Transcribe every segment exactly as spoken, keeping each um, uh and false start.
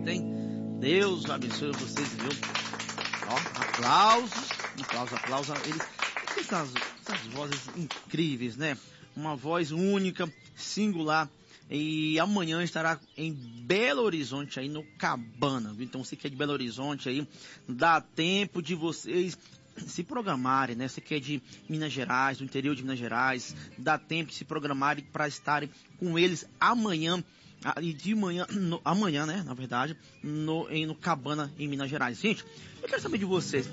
hein? Deus abençoe vocês, viu? Ó, aplausos, aplausos, aplausos. Ele tem essas, essas vozes incríveis, né? Uma voz única, singular. E amanhã estará em Belo Horizonte, aí no Cabana, viu? Então você que é de Belo Horizonte aí, dá tempo de vocês se programarem, né? Você que é de Minas Gerais, do interior de Minas Gerais, dá tempo de se programarem para estarem com eles amanhã, e de manhã, no, amanhã, né? Na verdade, no, em, no Cabana, em Minas Gerais. Gente, eu quero saber de vocês.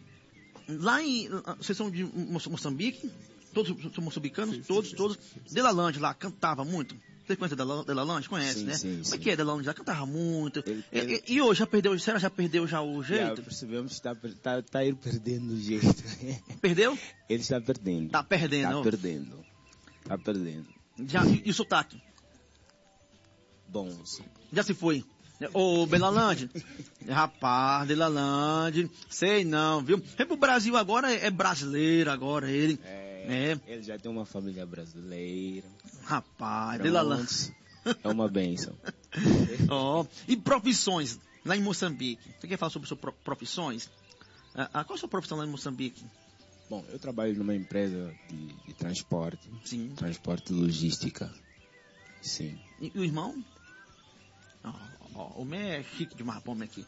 Lá em, vocês são de Moçambique? Todos são moçambicanos? Sim, todos, sim, todos. Sim. Delalande lá, cantava muito. Você conhece Delalande? Conhece, sim, né? Sim, Como sim. é que é Delalande? Já cantava muito. Ele, e, ele... e, e hoje já perdeu, será já perdeu já o jeito? Já percebemos que está tá, tá ele perdendo o jeito. Perdeu? Ele está perdendo. Tá perdendo. Está perdendo. Está perdendo. Já, e, e o sotaque? Bom, sim. Já se foi. Ô, Delalande. Rapaz, Delalande. Sei não, viu? Vem pro Brasil agora, é brasileiro agora, ele. É, é. Ele já tem uma família brasileira. Rapaz, Delalande. É uma bênção. Oh, e profissões lá em Moçambique? Você quer falar sobre suas profissões? Ah, qual é a sua profissão lá em Moçambique? Bom, eu trabalho numa empresa de, de transporte. Sim. Transporte e logística. Sim. E, e o irmão? Oh, oh, o meu é chique demais, pombo aqui.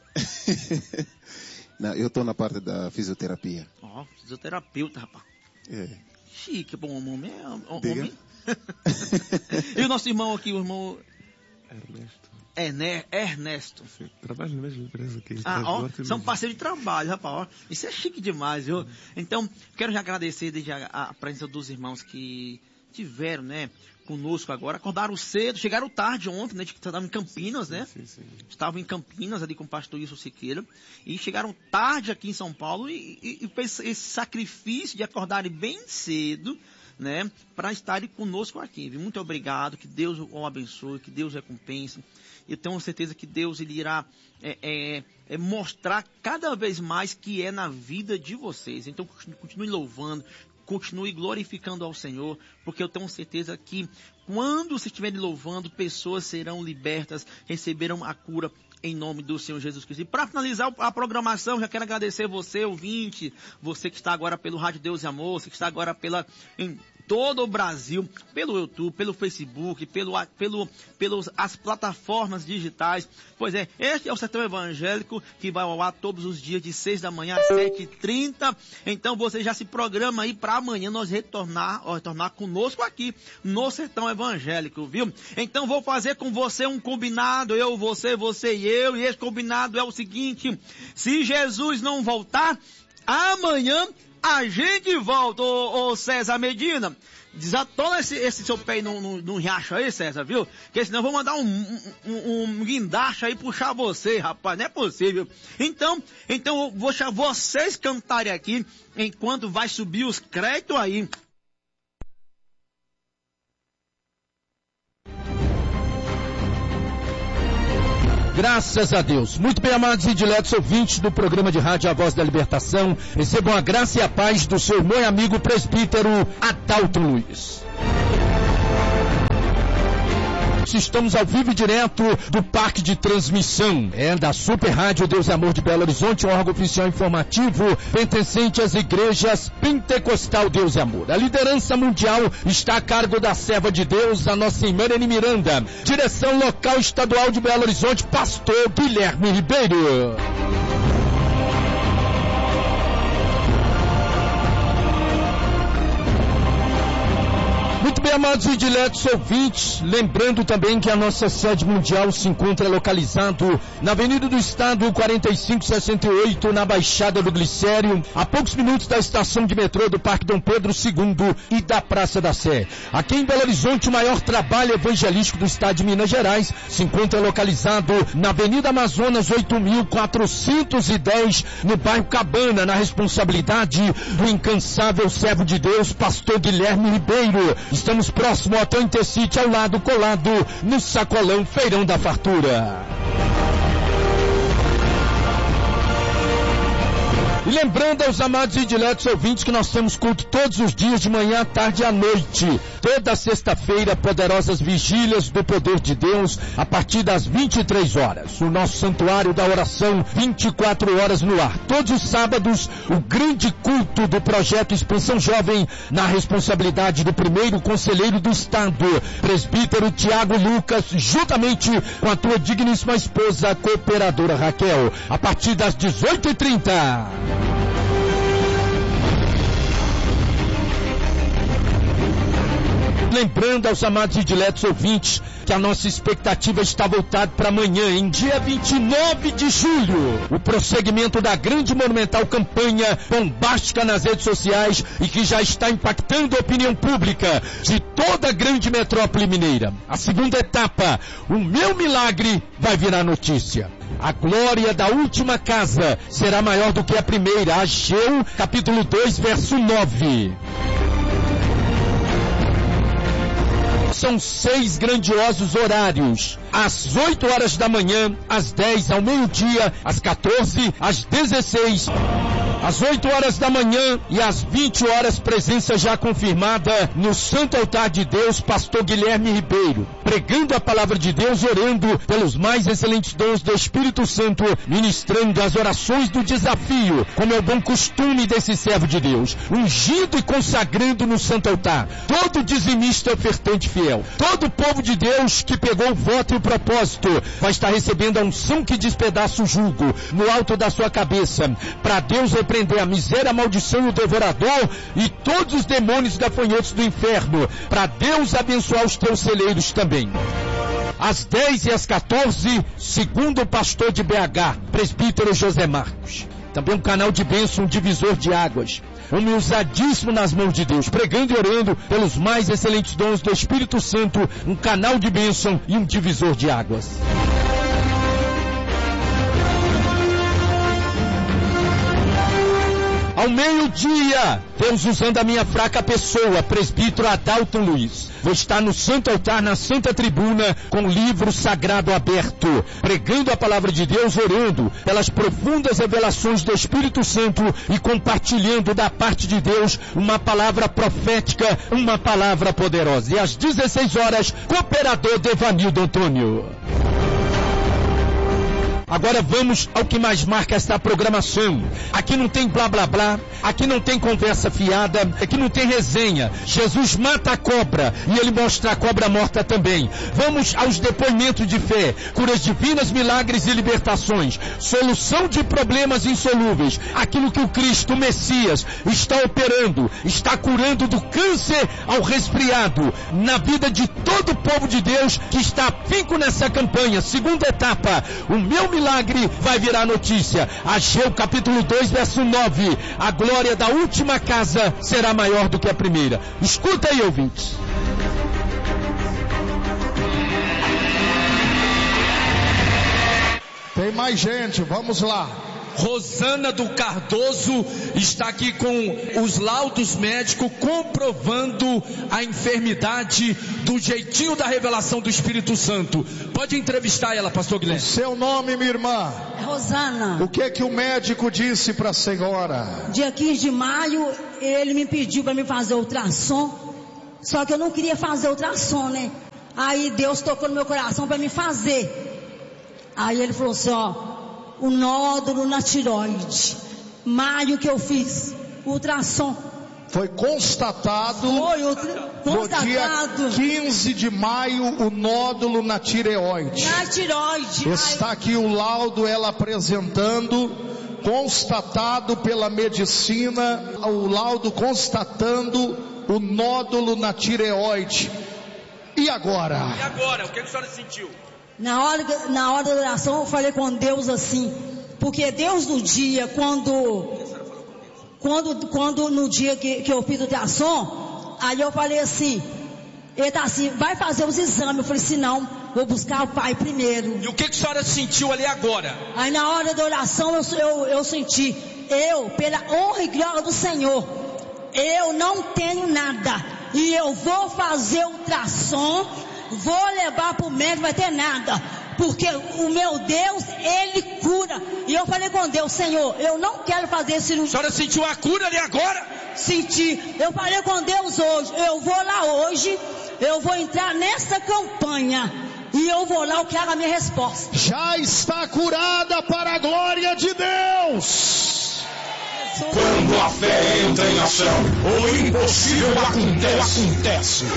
Não, eu estou na parte da fisioterapia. Ó, oh, fisioterapeuta, rapaz. É. Chique, bom homem. homem. E o nosso irmão aqui, o irmão... Ernesto. Ernesto. Ernesto. Sim, trabalho na mesma empresa que Ah, ó, são parceiros de trabalho, rapaz. Ó. Isso é chique demais, viu? Então, quero já agradecer desde a, a presença dos irmãos que tiveram, né, conosco agora. Acordaram cedo, chegaram tarde ontem, né, de que estavam em Campinas, né? Sim, sim. Estavam em Campinas, ali com o pastor Wilson Siqueira. E chegaram tarde aqui em São Paulo e, e, e fez esse sacrifício de acordarem bem cedo, né, para estarem conosco aqui. Viu? Muito obrigado, que Deus o abençoe, que Deus recompense. Eu tenho certeza que Deus ele irá é, é, é mostrar cada vez mais que é na vida de vocês. Então continue louvando, continue glorificando ao Senhor, porque eu tenho certeza que quando vocês estiverem louvando, pessoas serão libertas, receberão a cura em nome do Senhor Jesus Cristo. E para finalizar a programação, já quero agradecer você, ouvinte, você que está agora pelo Rádio Deus e Amor, você que está agora pela, em todo o Brasil, pelo YouTube, pelo Facebook, pelo, pelo, pelos, as plataformas digitais. Pois é, este é o Sertão Evangélico, que vai ao ar todos os dias de seis da manhã às sete e trinta. Então você já se programa aí para amanhã nós retornar, ó, retornar conosco aqui no Sertão Evangélico, viu? Então vou fazer com você um combinado, eu, você, você e eu, e esse combinado é o seguinte: se Jesus não voltar, amanhã a gente volta, ô, ô César Medina. Desatona esse, esse seu pé no, no, no riacho aí, César, viu? Porque senão eu vou mandar um, um, um guindaste aí puxar você, rapaz. Não é possível. Então, então eu vou deixar vocês cantarem aqui enquanto vai subir os créditos aí. Graças a Deus. Muito bem, amados e diletos ouvintes do programa de rádio A Voz da Libertação, recebam a graça e a paz do seu irmão e amigo presbítero Adalto Luiz. Estamos ao vivo e direto do Parque de Transmissão, é da Super Rádio Deus e Amor de Belo Horizonte, um órgão oficial informativo pertencente às igrejas Pentecostal Deus e Amor. A liderança mundial está a cargo da serva de Deus, a nossa irmã Eni Miranda. Direção local estadual de Belo Horizonte, pastor Guilherme Ribeiro. Muito bem, amados e diletos ouvintes, lembrando também que a nossa sede mundial se encontra localizado na Avenida do Estado quarenta e cinco sessenta e oito, na Baixada do Glicério, a poucos minutos da estação de metrô do Parque Dom Pedro segundo e da Praça da Sé. Aqui em Belo Horizonte, o maior trabalho evangelístico do estado de Minas Gerais se encontra localizado na Avenida Amazonas oito mil quatrocentos e dez, no bairro Cabana, na responsabilidade do incansável servo de Deus, pastor Guilherme Ribeiro. Estamos próximo ao Hotel Intercity, ao lado, colado, no Sacolão Feirão da Fartura. E lembrando aos amados e diletos ouvintes que nós temos culto todos os dias, de manhã, à tarde e à noite. toda sexta-feira, poderosas vigílias do poder de Deus, a partir das vinte e três horas. O nosso santuário da oração, vinte e quatro horas no ar. Todos os sábados, o grande culto do projeto Expansão Jovem, na responsabilidade do primeiro conselheiro do Estado, presbítero Tiago Lucas, juntamente com a tua digníssima esposa, a cooperadora Raquel, a partir das dezoito e trinta. Lembrando aos amados e diletos ouvintes que a nossa expectativa está voltada para amanhã, em dia vinte e nove de julho, o prosseguimento da grande e monumental campanha bombástica nas redes sociais e que já está impactando a opinião pública de toda a grande metrópole mineira. A segunda etapa, o meu milagre vai virar notícia. A glória da última casa será maior do que a primeira. Ageu, capítulo dois, verso nove. São seis grandiosos horários. Às oito horas da manhã, às dez, ao meio-dia, às quatorze, às dezesseis, às oito horas da manhã e às vinte horas, presença já confirmada no Santo Altar de Deus, pastor Guilherme Ribeiro, pregando a palavra de Deus, orando pelos mais excelentes dons do Espírito Santo, ministrando as orações do desafio, como é o bom costume desse servo de Deus, ungido e consagrando no Santo Altar todo dizimista ofertante fiel. Todo o povo de Deus que pegou o voto e o propósito vai estar recebendo a unção que despedaça o jugo no alto da sua cabeça, para Deus repreender a miséria, a maldição e o devorador e todos os demônios gafanhotos do inferno, para Deus abençoar os teus celeiros também. Às dez e às quatorze, segundo o pastor de B H, presbítero José Marcos. Também um canal de bênção, um divisor de águas. Homem usadíssimo nas mãos de Deus, pregando e orando pelos mais excelentes dons do Espírito Santo, um canal de bênção e um divisor de águas. Ao meio-dia, Deus usando a minha fraca pessoa, presbítero Adalton Luiz. Vou estar no Santo Altar, na Santa Tribuna, com o livro sagrado aberto, pregando a palavra de Deus, orando pelas profundas revelações do Espírito Santo e compartilhando da parte de Deus uma palavra profética, uma palavra poderosa. E às dezesseis horas, cooperador Devanildo Antônio. Agora vamos ao que mais marca esta programação. Aqui não tem blá blá blá, aqui não tem conversa fiada, aqui não tem resenha. Jesus mata a cobra e ele mostra a cobra morta também. Vamos aos depoimentos de fé, curas divinas, milagres e libertações, solução de problemas insolúveis, aquilo que o Cristo, o Messias, está operando, está curando do câncer ao resfriado, na vida de todo o povo de Deus que está afinco nessa campanha. Segunda etapa, o meu milagre vai virar notícia. Ageu capítulo dois, verso nove. A glória da última casa será maior do que a primeira. Escuta aí, ouvintes. Tem mais gente, vamos lá. Rosana do Cardoso está aqui com os laudos médicos comprovando a enfermidade do jeitinho da revelação do Espírito Santo. Pode entrevistar ela, pastor Guilherme. Seu nome, minha irmã? Rosana. O que é que o médico disse para a senhora? Dia quinze de maio, ele me pediu para me fazer ultrassom, só que eu não queria fazer ultrassom, né? Aí Deus tocou no meu coração para me fazer. Aí ele falou assim, ó, o nódulo na tireoide. Maio que eu fiz ultrassom. Foi constatado. Foi ultra, constatado. No dia quinze de maio, o nódulo na tireoide. Na tireoide. Está aqui o laudo, ela apresentando, constatado pela medicina, o laudo constatando o nódulo na tireoide. E agora? E agora? O que a senhora sentiu? Na hora, na hora da oração eu falei com Deus assim, porque Deus no dia, quando, quando, quando no dia que, que eu fiz o ultrassom, aí eu falei assim, ele tá assim, vai fazer os exames. Eu falei assim, não, vou buscar o pai primeiro. E o que, que a senhora sentiu ali agora? Aí na hora da oração eu, eu, eu senti, eu, pela honra e glória do Senhor, eu não tenho nada, e eu vou fazer ultrassom, vou levar para o médico, vai ter nada, porque o meu Deus, Ele cura. E eu falei com Deus, Senhor, eu não quero fazer cirurgia. A senhora sentiu a cura ali agora? Senti. Eu falei com Deus hoje, eu vou lá hoje, eu vou entrar nessa campanha e eu vou lá, eu quero a minha resposta. Já está curada para a glória de Deus. Quando a fé entra em ação, o impossível acontece.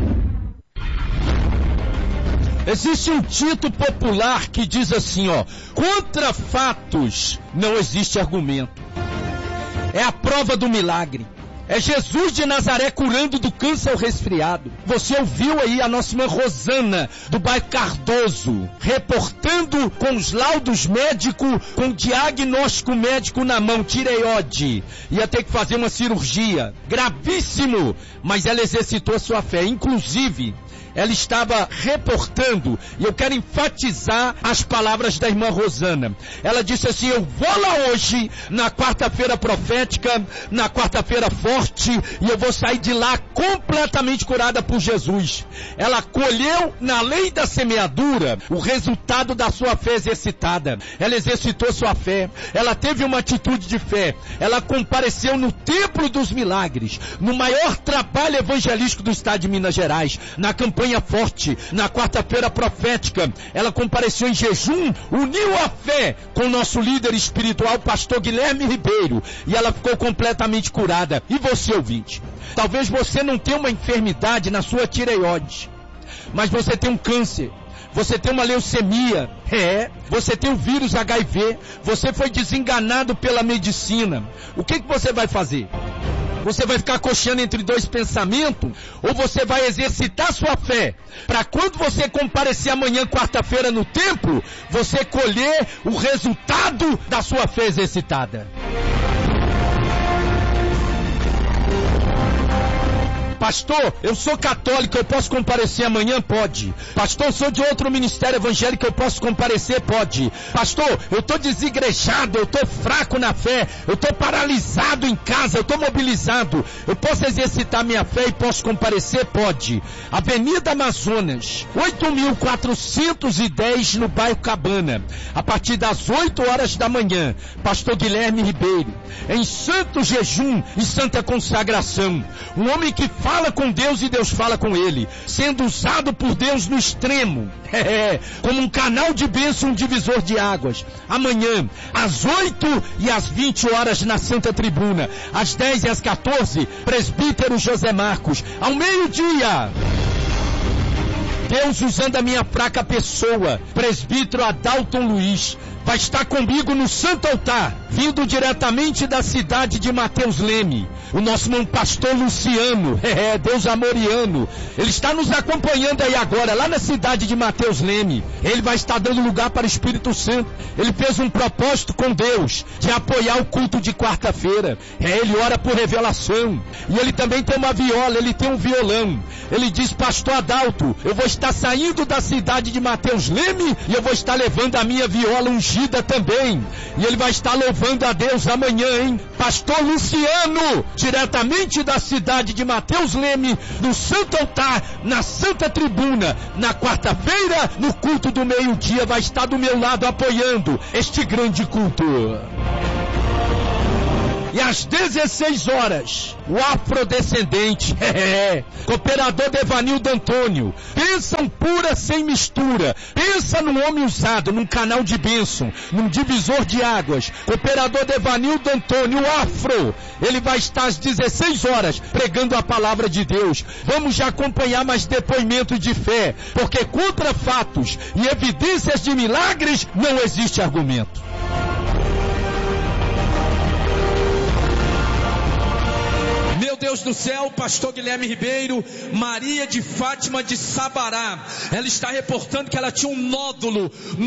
Existe um dito popular que diz assim, ó: contra fatos não existe argumento. É a prova do milagre. É Jesus de Nazaré curando do câncer ao resfriado. Você ouviu aí a nossa irmã Rosana, do bairro Cardoso, reportando com os laudos médicos, com o diagnóstico médico na mão, tireoide. Ia ter que fazer uma cirurgia. Gravíssimo, mas ela exercitou a sua fé. Inclusive, ela estava reportando, e eu quero enfatizar as palavras da irmã Rosana. Ela disse assim: eu vou lá hoje, na quarta-feira profética, na quarta-feira forte, e eu vou sair de lá completamente curada por Jesus. Ela colheu na lei da semeadura o resultado da sua fé exercitada. Ela exercitou sua fé, ela teve uma atitude de fé, ela compareceu no templo dos milagres, no maior trabalho evangelístico do estado de Minas Gerais, na campanha forte, na quarta-feira profética. Ela compareceu em jejum, uniu a fé com o nosso líder espiritual, pastor Guilherme Ribeiro, e ela ficou completamente curada. E você, ouvinte, talvez você não tenha uma enfermidade na sua tireoide, mas você tem um câncer, você tem uma leucemia, é, você tem o vírus H I V, você foi desenganado pela medicina. O que que você vai fazer? Você vai ficar coxando entre dois pensamentos? Ou você vai exercitar sua fé, para quando você comparecer amanhã, quarta-feira, no templo, você colher o resultado da sua fé exercitada? Pastor, eu sou católico, eu posso comparecer amanhã? Pode. Pastor, eu sou de outro ministério evangélico, eu posso comparecer? Pode. Pastor, eu estou desigrejado, eu estou fraco na fé, eu estou paralisado em casa, eu estou mobilizado, eu posso exercitar minha fé e posso comparecer? Pode. Avenida Amazonas, oito mil quatrocentos e dez, no bairro Cabana, a partir das oito horas da manhã, pastor Guilherme Ribeiro, em santo jejum e santa consagração, um homem que fala Fala com Deus e Deus fala com ele, sendo usado por Deus no extremo, é, como um canal de bênção, um divisor de águas. Amanhã, às oito e às vinte horas na Santa Tribuna, às dez e às quatorze, presbítero José Marcos, ao meio-dia, Deus usando a minha fraca pessoa, presbítero Adalton Luiz, vai estar comigo no Santo Altar, vindo diretamente da cidade de Mateus Leme, o nosso irmão pastor Luciano, é, Deus amoriano, ele está nos acompanhando aí agora, lá na cidade de Mateus Leme. Ele vai estar dando lugar para o Espírito Santo. Ele fez um propósito com Deus, de apoiar o culto de quarta-feira. É, ele ora por revelação, e ele também tem uma viola, ele tem um violão. Ele diz: pastor Adalto, eu vou estar saindo da cidade de Mateus Leme, e eu vou estar levando a minha viola ungida também, e ele vai estar louvando a Deus amanhã, hein? Pastor Luciano, diretamente da cidade de Mateus Leme, no Santo Altar, na Santa Tribuna, na quarta-feira, no culto do meio-dia, vai estar do meu lado apoiando este grande culto. E às dezesseis horas, o afrodescendente, é, cooperador Devanildo Antônio, bênção pura sem mistura, pensa num homem usado, num canal de bênção, num divisor de águas, cooperador Devanildo Antônio, o afro, ele vai estar às dezesseis horas, pregando a palavra de Deus. Vamos já acompanhar mais depoimentos de fé, porque contra fatos e evidências de milagres, não existe argumento. Meu Deus do céu, pastor Guilherme Ribeiro, Maria de Fátima de Sabará, ela está reportando que ela tinha um nódulo